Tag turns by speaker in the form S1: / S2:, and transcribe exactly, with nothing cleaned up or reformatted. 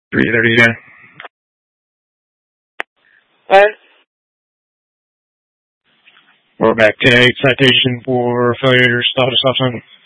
S1: three thirty again.
S2: Alright.
S1: We're back to eight citation for failure to stop a stop sign.